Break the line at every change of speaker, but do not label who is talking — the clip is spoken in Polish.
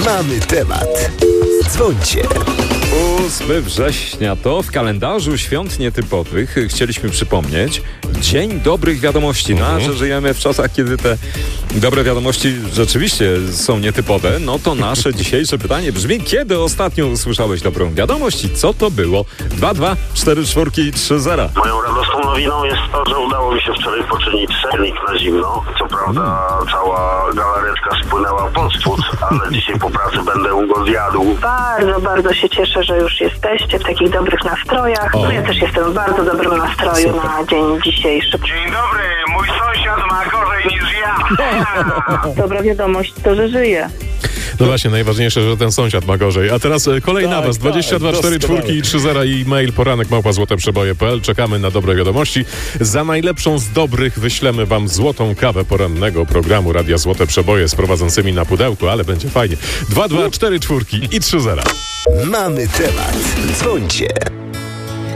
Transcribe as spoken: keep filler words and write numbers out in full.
Mamy temat. Dzwońcie.
ósmego września to w kalendarzu świąt nietypowych chcieliśmy przypomnieć Dzień Dobrych Wiadomości. No, a że żyjemy w czasach, kiedy te dobre wiadomości rzeczywiście są nietypowe, no to nasze dzisiejsze pytanie brzmi: kiedy ostatnio usłyszałeś dobrą wiadomość i co to było? dwa dwa cztery cztery trzy zero.
Moją radosną nowiną jest to, że udało mi się wczoraj poczynić sernik na zimno. Co prawda mm. cała galaretka spłynęła pod spód, ale dzisiaj po pracy będę go zjadł.
Bardzo, bardzo się cieszę, że już jesteście w takich dobrych nastrojach. No ja też jestem w bardzo dobrym nastroju Super. na dzień dzisiejszy.
Dzień dobry, mój sąsiad ma gorzej niż ja.
Dobra wiadomość to, że żyje.
No właśnie, najważniejsze, że ten sąsiad ma gorzej. A teraz kolej tak, na was. dwadzieścia dwa cztery cztery trzy zero i mail poranek małpa złote przeboje kropka p l. Czekamy na dobre wiadomości. Za najlepszą z dobrych wyślemy wam złotą kawę porannego programu Radia Złote Przeboje z prowadzącymi na pudełku, ale będzie fajnie. dwa dwa cztery cztery i trzy zero.
Mamy temat. Dzwońcie.